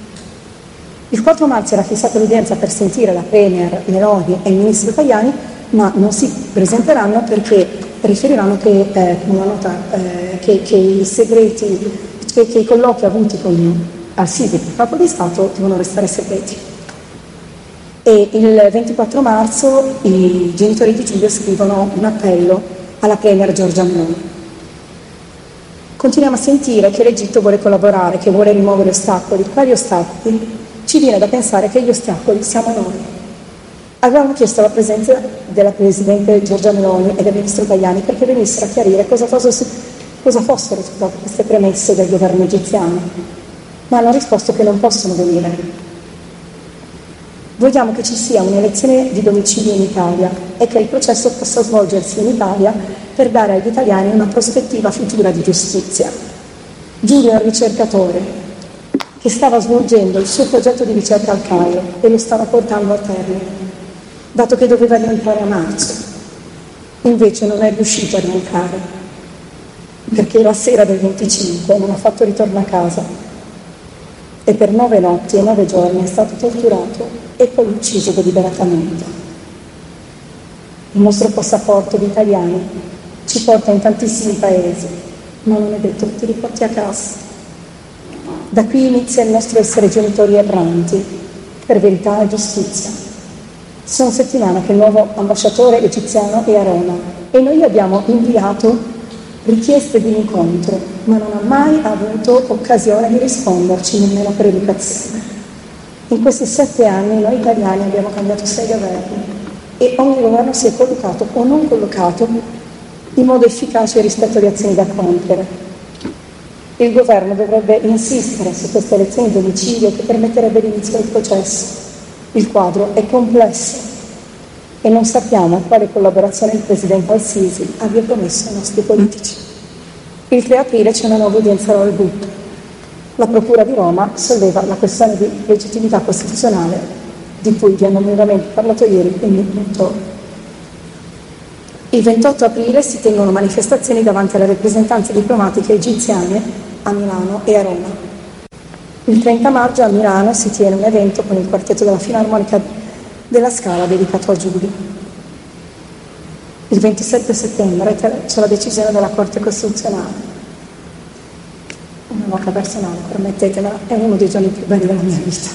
Il quattro marzo era fissata l'udienza per sentire la Premier Meloni e il Ministro Tajani, ma non si presenteranno perché riferiranno che, eh, una nota, eh, che, che i segreti che, che i colloqui avuti con Al-Sisi, il capo di Stato, devono restare segreti. E il ventiquattro marzo i genitori di Giulio scrivono un appello alla Premier Giorgia Meloni. Continuiamo a sentire che l'Egitto vuole collaborare, che vuole rimuovere ostacoli. Quali ostacoli? Ci viene da pensare che gli ostacoli siamo noi. Avevamo chiesto la presenza della Presidente Giorgia Meloni e del Ministro Tajani perché venissero a chiarire cosa fosse cosa fossero tutte queste premesse del governo egiziano, ma hanno risposto che non possono venire. Vogliamo che ci sia un'elezione di domicilio in Italia e che il processo possa svolgersi in Italia per dare agli italiani una prospettiva futura di giustizia. Giulio è un ricercatore che stava svolgendo il suo progetto di ricerca al Cairo e lo stava portando a termine, dato che doveva rientrare a marzo. Invece non è riuscito a rientrare, perché la sera del venticinque non ha fatto ritorno a casa e per nove notti e nove giorni è stato torturato e poi ucciso deliberatamente. Il nostro passaporto di italiani ci porta in tantissimi paesi, ma non è detto che ti riporti a casa. Da qui inizia il nostro essere genitori erranti, per verità e giustizia. Sono settimana che il nuovo ambasciatore egiziano è a Roma e noi abbiamo inviato richieste di incontro, ma non ha mai avuto occasione di risponderci, nemmeno per educazione. In questi sette anni noi italiani abbiamo cambiato sei governi e ogni governo si è collocato o non collocato in modo efficace rispetto alle azioni da compiere. Il governo dovrebbe insistere su queste elezioni di domicilio che permetterebbe l'inizio del processo. Il quadro è complesso e non sappiamo quale collaborazione il Presidente Al-Sisi abbia promesso ai nostri politici. Il tre aprile c'è una nuova udienza al G U P. La Procura di Roma solleva la questione di legittimità costituzionale di cui vi hanno lungamente parlato ieri, quindi non torno. Il ventotto aprile si tengono manifestazioni davanti alle rappresentanze diplomatiche egiziane a Milano e a Roma. Il trenta maggio a Milano si tiene un evento con il quartetto della Filarmonica della Scala dedicato a Giulio. Il ventisette settembre c'è la decisione della Corte Costituzionale. nota personale, permettetemela, è uno dei giorni più belli della mia vita.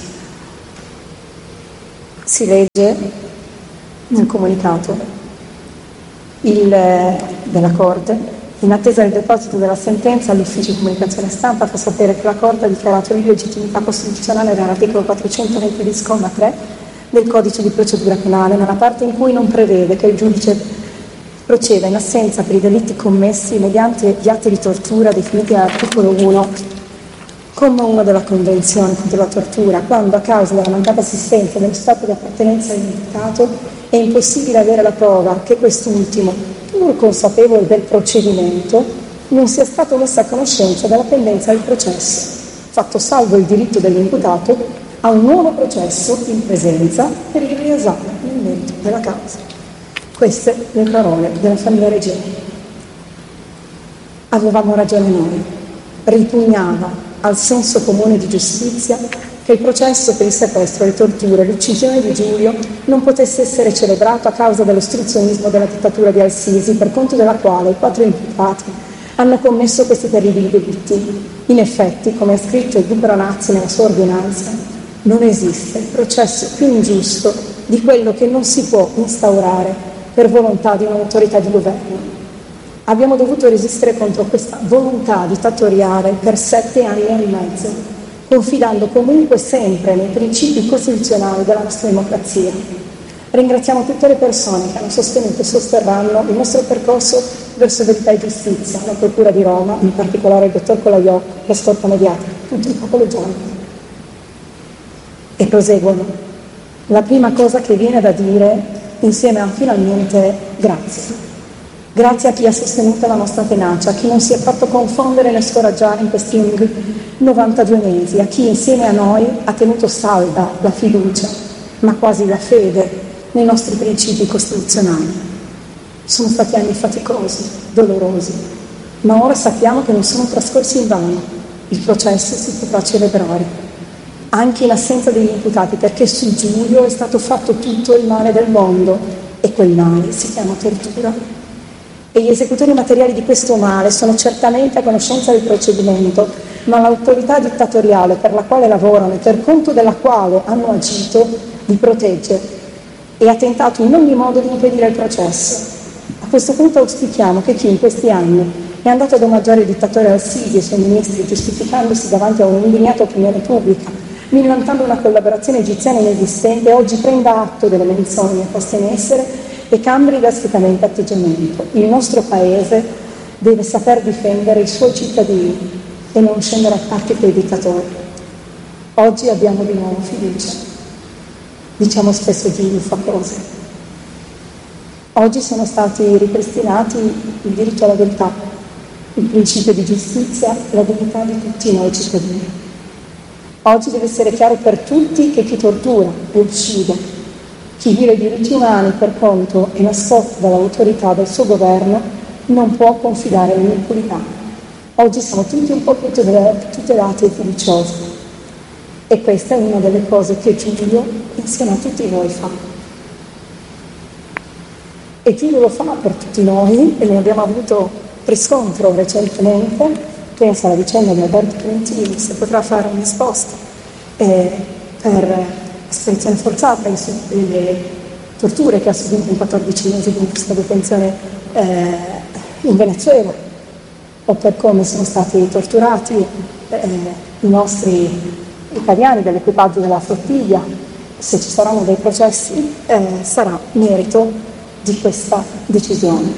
Si legge nel comunicato il, della Corte: in attesa del deposito della sentenza, l'ufficio di comunicazione stampa fa sapere che la Corte ha dichiarato l'illegittimità costituzionale dell'articolo quattrocentoventi bis comma tre del Codice di procedura penale, nella parte in cui non prevede che il giudice proceda in assenza per i delitti commessi mediante gli atti di tortura definiti all'articolo uno, comma uno della Convenzione contro la tortura, quando a causa della mancata assistenza dello stato di appartenenza dell'imputato è impossibile avere la prova che quest'ultimo, pur consapevole del procedimento, non sia stato messo a conoscenza della pendenza del processo, fatto salvo il diritto dell'imputato a un nuovo processo in presenza per il riesame nel merito della causa. Queste le parole della famiglia Regeni. Avevamo ragione noi. Ripugnava al senso comune di giustizia che il processo per il sequestro, le torture e l'uccisione di Giulio non potesse essere celebrato a causa dell'ostruzionismo della dittatura di Al-Sisi, per conto della quale i quattro imputati hanno commesso questi terribili delitti. In effetti, come ha scritto il Duca Ranazzi nella sua ordinanza, non esiste processo più ingiusto di quello che non si può instaurare per volontà di un'autorità di governo. Abbiamo dovuto resistere contro questa volontà dittatoriale per sette anni e mezzo, confidando comunque sempre nei principi costituzionali della nostra democrazia. Ringraziamo tutte le persone che hanno sostenuto e sosterranno il nostro percorso verso verità e giustizia, la Procura di Roma, in particolare il dottor Colaiocco, la scorta mediatica, tutto il popolo giallo. E proseguono. La prima cosa che viene da dire insieme a finalmente grazie. Grazie a chi ha sostenuto la nostra tenacia, a chi non si è fatto confondere né scoraggiare in questi lunghi novantadue mesi, a chi insieme a noi ha tenuto salda la fiducia, ma quasi la fede nei nostri principi costituzionali. Sono stati anni faticosi, dolorosi, ma ora sappiamo che non sono trascorsi invano. Il processo si potrà celebrare anche in assenza degli imputati, perché su Giulio è stato fatto tutto il male del mondo e quel male si chiama tortura. E gli esecutori materiali di questo male sono certamente a conoscenza del procedimento, ma l'autorità dittatoriale per la quale lavorano e per conto della quale hanno agito li protegge e ha tentato in ogni modo di impedire il processo. A questo punto auspichiamo che chi in questi anni è andato ad omaggiare il dittatore Al-Sisi e i suoi ministri, giustificandosi davanti a un'indignata opinione pubblica, millantando una collaborazione egiziana inesistente, oggi prenda atto delle menzogne poste in essere e cambi drasticamente atteggiamento. Il nostro Paese deve saper difendere i suoi cittadini e non scendere a attacchi per i dittatori. Oggi abbiamo di nuovo fiducia. Diciamo spesso Giulio fa cose. Oggi sono stati ripristinati il diritto alla verità, il principio di giustizia e la dignità di tutti noi cittadini. Oggi deve essere chiaro per tutti che chi tortura e uccide, chi viola i diritti umani per conto e nascosto dall'autorità del suo governo, non può confidare nell'impunità. Oggi siamo tutti un po' più tutelati e fiduciosi. E questa è una delle cose che Giulio, insieme a tutti noi, fa. E Giulio lo fa per tutti noi, e ne abbiamo avuto riscontro recentemente. Penso alla vicenda di Alberto Clementini, se potrà fare una risposta eh, per spedizione forzata, le torture che ha subito in quattordici mesi di questa detenzione eh, in Venezuela, o per come sono stati torturati eh, i nostri italiani dell'equipaggio della flottiglia. Se ci saranno dei processi eh, sarà merito di questa decisione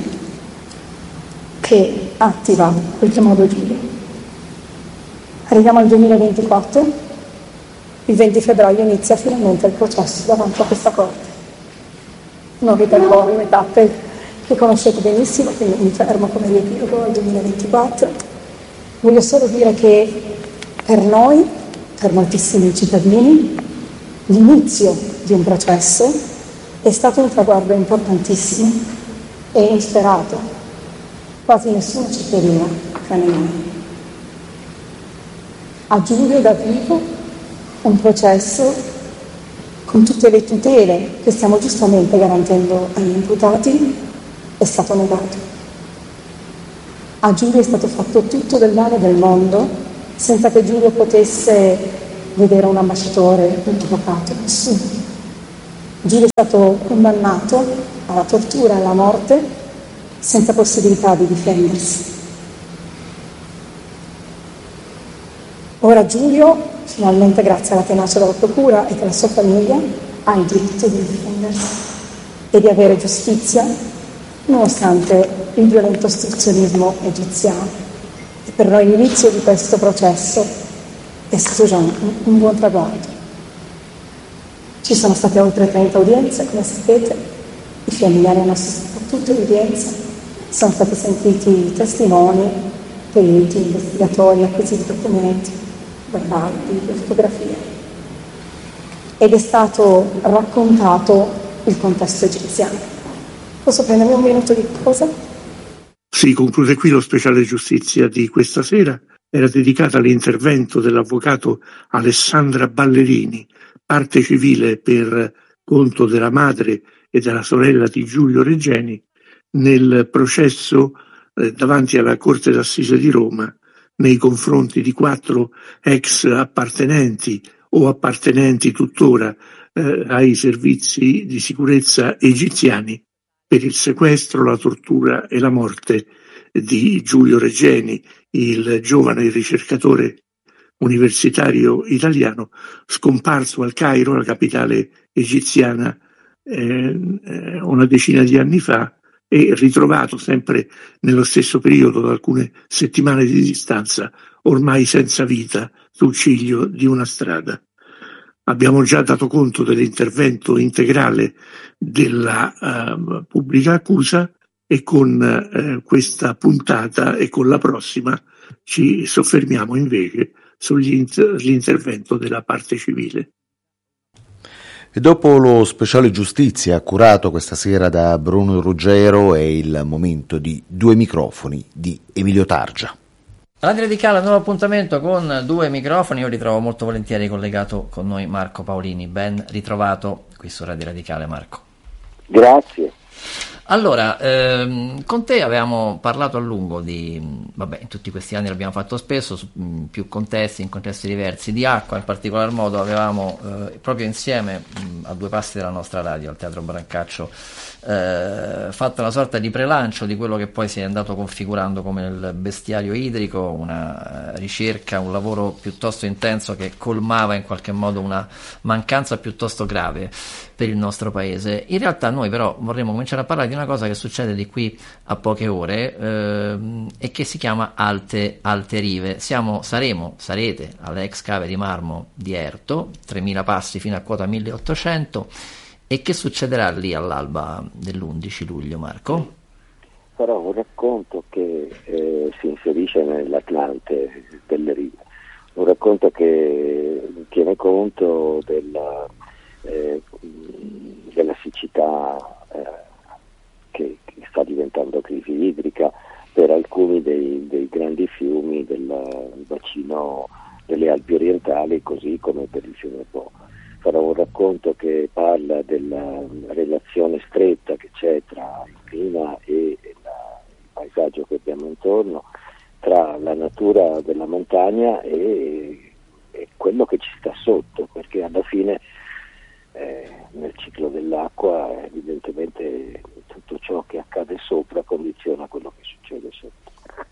che attiva in qualche modo Giulio. Arriviamo al duemilaventiquattro, il venti febbraio inizia finalmente il processo davanti a questa Corte. Non ripercorro le tappe che conoscete benissimo, quindi mi fermo come riepilogo al duemilaventiquattro. Voglio solo dire che per noi, per moltissimi cittadini, l'inizio di un processo è stato un traguardo importantissimo e insperato. Quasi nessuno ci credeva, tranne noi. A Giulio da vivo un processo con tutte le tutele che stiamo giustamente garantendo agli imputati è stato negato. A Giulio è stato fatto tutto del male del mondo senza che Giulio potesse vedere un ambasciatore, un avvocato, nessuno. Giulio è stato condannato alla tortura e alla morte senza possibilità di difendersi. Ora Giulio, finalmente grazie alla tenacia della procura e della sua famiglia, ha il diritto di difendersi e di avere giustizia nonostante il violento ostruzionismo egiziano. E per noi l'inizio di questo processo è stato già un, un buon traguardo. Ci sono state oltre trenta udienze, come sapete, i familiari hanno assistito a tutte le udienze, sono stati sentiti testimoni, periti, investigatori, acquisiti documenti, verbali, video, fotografie. Ed è stato raccontato il contesto egiziano. Posso prendermi un minuto di cosa? Si conclude qui lo speciale giustizia di questa sera. Era dedicata all'intervento dell'avvocato Alessandra Ballerini, parte civile per conto della madre e della sorella di Giulio Regeni, nel processo eh, davanti alla Corte d'Assise di Roma nei confronti di quattro ex appartenenti o appartenenti tuttora eh, ai servizi di sicurezza egiziani per il sequestro, la tortura e la morte di Giulio Regeni, il giovane ricercatore universitario italiano scomparso al Cairo, la capitale egiziana, eh, una decina di anni fa e ritrovato sempre nello stesso periodo, da alcune settimane di distanza, ormai senza vita sul ciglio di una strada. Abbiamo già dato conto dell'intervento integrale della uh, pubblica accusa e con uh, questa puntata e con la prossima ci soffermiamo invece sull'intervento della parte civile. E dopo lo speciale giustizia curato questa sera da Bruno Ruggero è il momento di Due microfoni di Emilio Targia. Radio Radicale, nuovo appuntamento con Due microfoni. Io ritrovo molto volentieri collegato con noi Marco Paolini. Ben ritrovato qui su Radio Radicale, Marco. Grazie. Allora, ehm, con te avevamo parlato a lungo di, vabbè, in tutti questi anni l'abbiamo fatto spesso, su mh, più contesti, in contesti diversi, di acqua in particolar modo. Avevamo eh, proprio insieme, mh, a due passi dalla nostra radio, al Teatro Brancaccio, eh, fatto una sorta di prelancio di quello che poi si è andato configurando come il bestiario idrico, una ricerca, un lavoro piuttosto intenso che colmava in qualche modo una mancanza piuttosto grave per il nostro paese. In realtà noi però vorremmo cominciare a parlare di una cosa che succede di qui a poche ore ehm, e che si chiama Alte, Alte Rive. Siamo, saremo, sarete alle ex cave di marmo di Erto, tremila passi fino a quota milleottocento. E che succederà lì all'alba dell'undici luglio, Marco? Farò un racconto che eh, si inserisce nell'Atlante delle rive, un racconto che tiene conto della, eh, della siccità eh, che, che sta diventando crisi idrica per alcuni dei, dei grandi fiumi del bacino delle Alpi orientali, così come per il fiume Po. Farò un racconto che parla della relazione stretta che c'è tra il clima e la, il paesaggio che abbiamo intorno, tra la natura della montagna e, e quello che ci sta sotto, perché alla fine eh, nel ciclo dell'acqua evidentemente tutto ciò che accade sopra condiziona quello che succede sotto.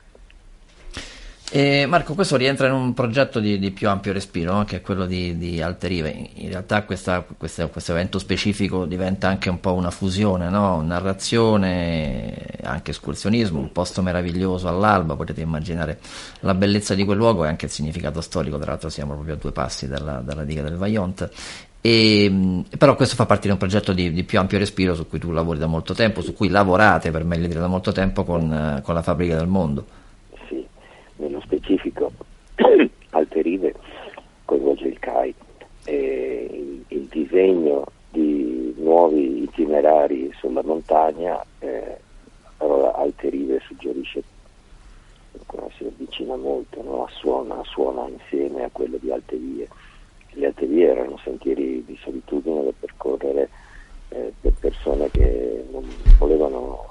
E Marco, questo rientra in un progetto di, di più ampio respiro, no? Che è quello di, di Alte Rive. In realtà questa, questa, questo evento specifico diventa anche un po' una fusione, no? Narrazione, anche escursionismo, un posto meraviglioso all'alba, potete immaginare la bellezza di quel luogo e anche il significato storico. Tra l'altro siamo proprio a due passi dalla, dalla diga del Vajont. E, però questo fa parte di un progetto di, di più ampio respiro su cui tu lavori da molto tempo, su cui lavorate, per meglio dire, da molto tempo con, con la Fabbrica del Mondo. Nello specifico Alte Rive coinvolge il C A I e il, il disegno di nuovi itinerari sulla montagna. eh, allora Alte Rive suggerisce, si avvicina molto, no? suona, suona insieme a quello di Alte Vie. Gli Alte Vie erano sentieri di solitudine da percorrere eh, per persone che non volevano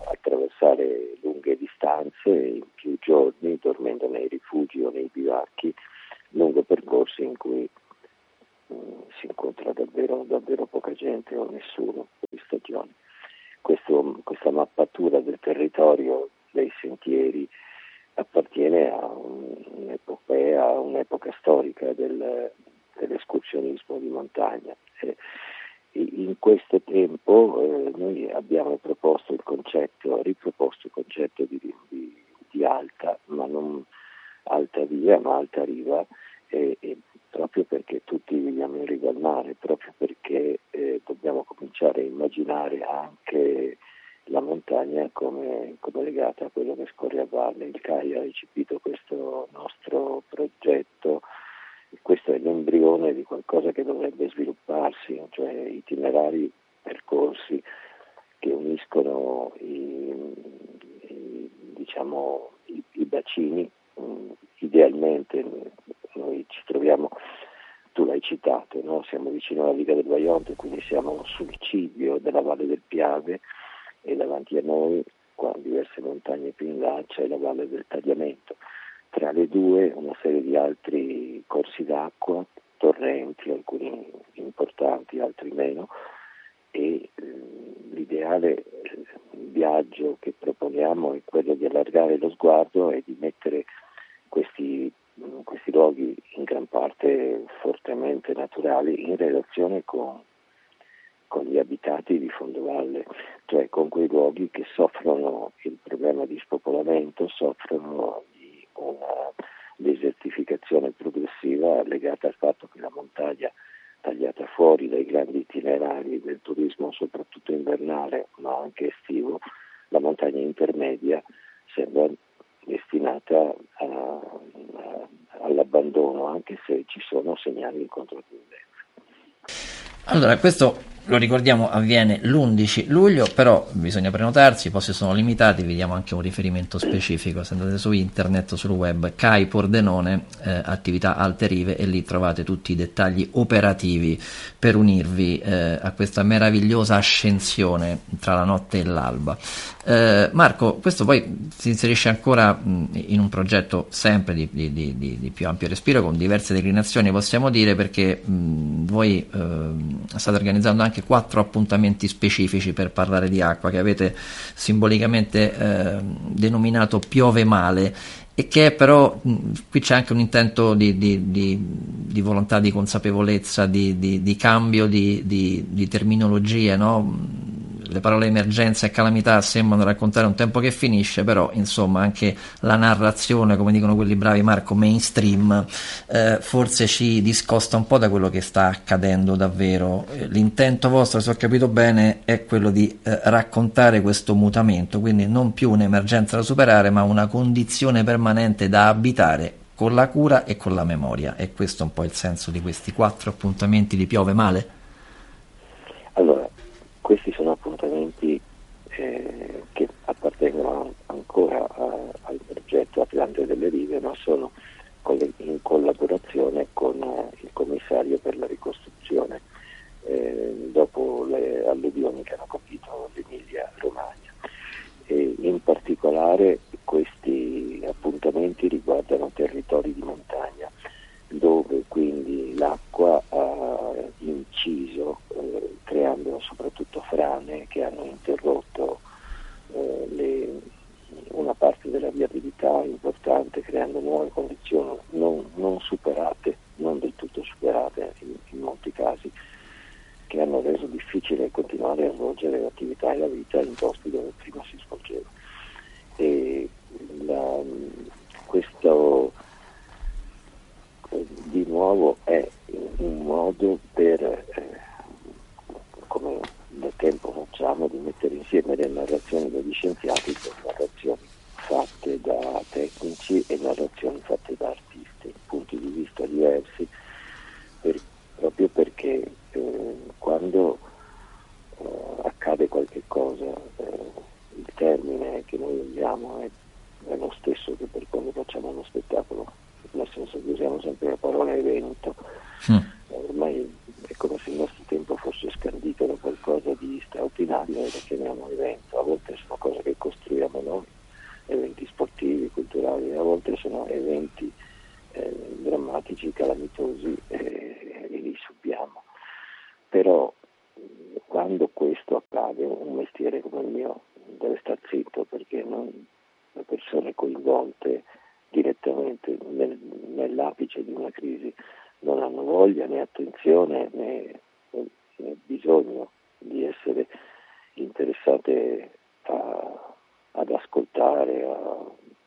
attraversare lunghe distanze in più giorni dormendo nei rifugi o nei bivacchi corsi in cui mh, si incontra davvero, davvero poca gente o nessuno per stagioni. Questo, questa mappatura del territorio, dei sentieri, appartiene a un'epopea, a un'epoca storica del, dell'escursionismo di montagna. E in questo tempo eh, noi abbiamo proposto il concetto, riproposto il concetto di, di, di alta, ma non alta via, ma alta riva, e, e proprio perché tutti viviamo in riva al mare, proprio perché eh, dobbiamo cominciare a immaginare anche la montagna come, come legata a quello che scorre a valle. Il C A I ha recepito questo nostro progetto, questo è l'embrione di qualcosa che dovrebbe svilupparsi, cioè itinerari, percorsi che uniscono i, i, diciamo, i, i bacini. Idealmente noi ci troviamo, tu l'hai citato, no? Siamo vicino alla Viga del Vajont, quindi siamo sul ciglio della Valle del Piave, e davanti a noi, qua diverse montagne più in là, c'è la Valle del Tagliamento. Tra le due una serie di altri corsi d'acqua, torrenti, alcuni importanti, altri meno, e eh, l'ideale eh, viaggio che proponiamo è quello di allargare lo sguardo e di mettere questi, questi luoghi, in gran parte fortemente naturali, in relazione con con gli abitati di fondovalle, cioè con quei luoghi che soffrono il problema di spopolamento, soffrono di una desertificazione progressiva legata al fatto che la montagna, tagliata fuori dai grandi itinerari del turismo, soprattutto invernale, ma anche estivo, la montagna intermedia sembra destinata a, a, all'abbandono, anche se ci sono segnali in controtendenza. Allora, questo lo ricordiamo, avviene l'undici luglio, però bisogna prenotarsi, i posti sono limitati, vi diamo anche un riferimento specifico, se andate su internet, sul web, C A I Pordenone, eh, attività Alte Rive, e lì trovate tutti i dettagli operativi per unirvi eh, a questa meravigliosa ascensione tra la notte e l'alba. Eh, Marco, questo poi si inserisce ancora mh, in un progetto sempre di, di, di, di più ampio respiro, con diverse declinazioni, possiamo dire, perché mh, voi eh, state organizzando anche quattro appuntamenti specifici per parlare di acqua, che avete simbolicamente eh, denominato Piove Male, e che però mh, qui c'è anche un intento di, di, di, di volontà, di consapevolezza, di, di, di cambio di, di, di terminologie, no? Le parole emergenza e calamità sembrano raccontare un tempo che finisce, però insomma anche la narrazione, come dicono quelli bravi, Marco, mainstream, eh, forse ci discosta un po' da quello che sta accadendo davvero. L'intento vostro, se ho capito bene, è quello di eh, raccontare questo mutamento, quindi non più un'emergenza da superare, ma una condizione permanente da abitare con la cura e con la memoria. E questo è un po' il senso di questi quattro appuntamenti di Piove Male? Allora, questi sono appuntamenti eh, che appartengono ancora a, al progetto Atlante delle Rive, ma sono in collaborazione con eh, il commissario per la ricostruzione eh, dopo le alluvioni che hanno colpito l'Emilia Romagna. E in particolare questi appuntamenti riguardano territori di montagna, dove quindi l'acqua ha inciso, eh, creando soprattutto frane che hanno interrotto eh, le, una parte della viabilità importante, creando nuove condizioni non, non superate, non del tutto superate in, in molti casi, che hanno reso difficile continuare a svolgere l'attività e la vita in posti dove prima si svolgeva. E la, questo di nuovo è un modo per, eh, come da tempo facciamo, di mettere insieme le narrazioni degli scienziati con narrazioni fatte da tecnici e narrazioni fatte da artisti, punti di vista diversi, per, proprio perché eh, quando eh, accade qualche cosa, eh, il termine che noi usiamo è, è lo stesso che per quando facciamo uno spettacolo, nel senso che usiamo sempre la parola evento. Mm. Ormai è come se il nostro tempo fosse scandito da qualcosa di straordinario e lo chiamiamo evento. A volte sono cose che costruiamo noi, eventi sportivi, culturali, a volte sono eventi eh, drammatici drammatici, calamitosi, e, e li subiamo. Però quando questo accade, un mestiere come il mio deve star zitto, perché non, le persone coinvolte direttamente nel, nell'apice di una crisi non hanno voglia né attenzione né, né bisogno di essere interessate a, ad ascoltare, a,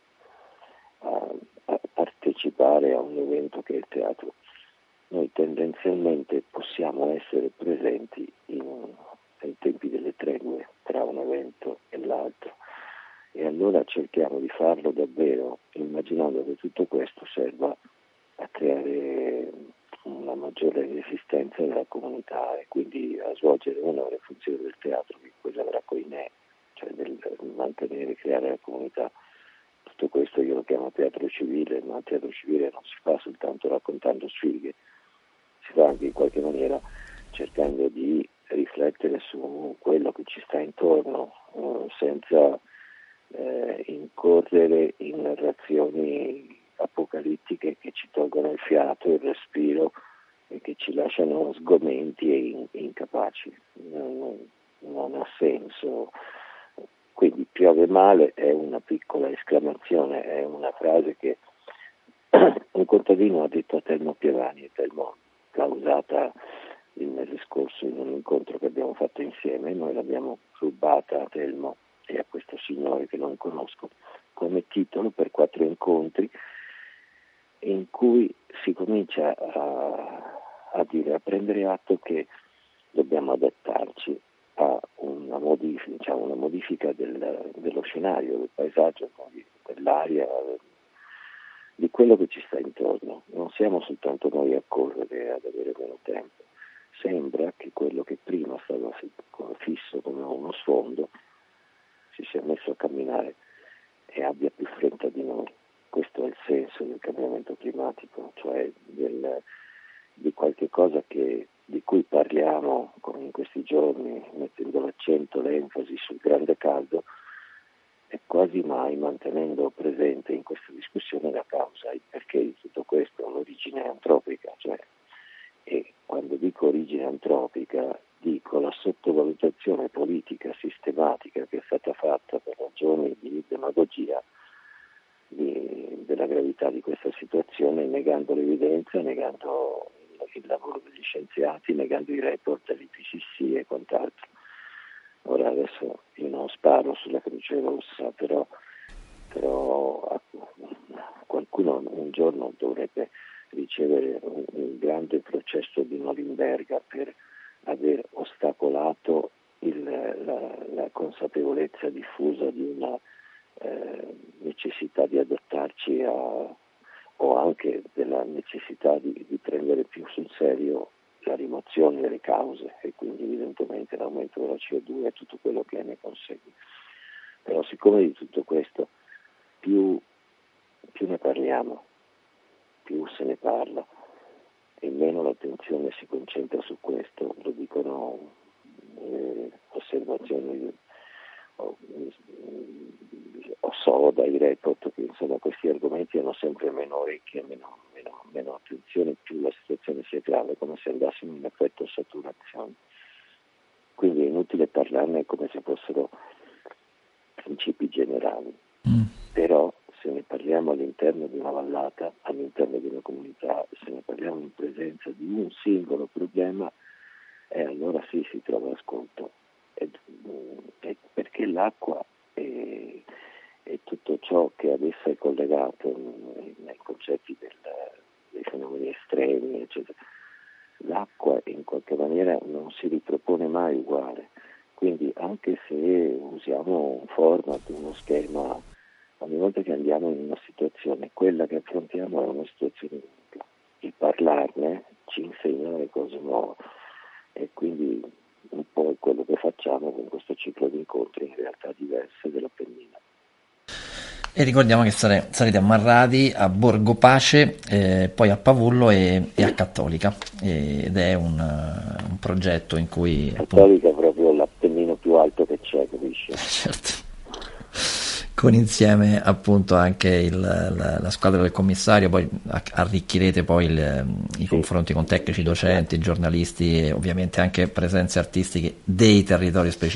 a, a partecipare a un evento che è il teatro. Noi tendenzialmente possiamo essere presenti in, ai tempi delle tregue tra un evento e l'altro, e allora cerchiamo di farlo davvero, immaginando che tutto questo serva a creare una maggiore resistenza della comunità e quindi a svolgere una delle funzioni del teatro, che quella della coinè, cioè del mantenere e creare la comunità. Tutto questo io lo chiamo teatro civile, ma il teatro civile non si fa soltanto raccontando sfighe, si fa anche in qualche maniera cercando di riflettere su quello che ci sta intorno, eh, senza eh, incorrere in narrazioni apocalittiche che ci tolgono il fiato, il respiro e che ci lasciano sgomenti e in, incapaci. Non, non ha senso. Quindi piove male è una piccola esclamazione, è una frase che un contadino ha detto a Telmo Pievani, e Telmo l'ha usata il mese scorso in un incontro che abbiamo fatto insieme. Noi l'abbiamo rubata a Telmo e a questo signore che non conosco come titolo per quattro incontri, in cui si comincia a, a dire, a prendere atto che dobbiamo adattarci a una modifica, cioè una modifica del, dello scenario, del paesaggio, dell'aria, di quello che ci sta intorno. Non siamo soltanto noi a correre, ad avere meno tempo. Sembra che quello che prima stava fisso come uno sfondo si sia messo a camminare e abbia più fretta di noi. Questo è il senso del cambiamento climatico, cioè del, di qualche cosa che, di cui parliamo come in questi giorni, mettendo l'accento, l'enfasi sul grande caldo, e quasi mai mantenendo presente in questa discussione la causa, il perché di tutto questo, l'origine antropica. Cioè, e quando dico origine antropica dico la sottovalutazione politica sistematica che è stata fatta per ragioni di demagogia di, della gravità di questa situazione, negando l'evidenza, negando il lavoro degli scienziati, negando i report dell'I P C C e quant'altro. Ora adesso io non sparo sulla Croce Rossa, però, però qualcuno un giorno dovrebbe ricevere un, un grande processo di Norimberga per aver ostacolato il, la, la consapevolezza diffusa di una eh, necessità di adattarci a, o anche della necessità di, di prendere più sul serio la rimozione delle cause e quindi evidentemente l'aumento della C O due e tutto quello che ne consegue. Però siccome di tutto questo più, più ne parliamo, più se ne parla e meno l'attenzione si concentra su questo, lo dicono eh, osservazioni o, o so dai report che insomma questi argomenti hanno sempre meno orecchie, meno, meno, meno attenzione, più la situazione sia grave, come se andassimo in effetto saturazione. Quindi è inutile parlarne come se fossero principi generali, mm. però se ne parliamo all'interno di una vallata, all'interno di una comunità, se ne parliamo in presenza di un singolo problema, eh, allora sì si trova ascolto. E, e perché l'acqua e, e tutto ciò che ad essa è collegato nei, nei concetti del, dei fenomeni estremi, eccetera, l'acqua in qualche maniera non si ripropone mai uguale. Quindi anche se usiamo un format, uno schema, ogni volta che andiamo in una situazione, quella che affrontiamo è una situazione unica. Il parlarne ci insegna le cose nuove e quindi un po' è quello che facciamo con questo ciclo di incontri in realtà diverse dell'Appennino. E ricordiamo che sare, sarete a Marradi, a Borgo Pace, eh, poi a Pavullo e, e a Cattolica, ed è un, uh, un progetto in cui Cattolica appunto, è proprio l'Appennino più alto che c'è, capisci? Certo. con insieme appunto anche il, la, la squadra del commissario, poi arricchirete poi il, i confronti con tecnici, docenti, giornalisti e ovviamente anche presenze artistiche dei territori specifici.